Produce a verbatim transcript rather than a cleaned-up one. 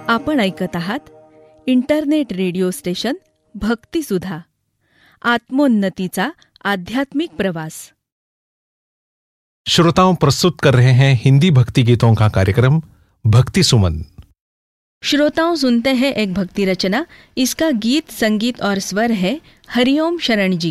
आपण ऐकत आहात इंटरनेट रेडिओ स्टेशन भक्तिसुधा, आत्मोन्नतीचा आध्यात्मिक प्रवास। श्रोताओं, प्रस्तुत कर रहे हैं हिंदी भक्ति गीतों का कार्यक्रम भक्ति सुमन। श्रोताओं, सुनते हैं एक भक्ति रचना। इसका गीत, संगीत और स्वर है हरिओम शरण जी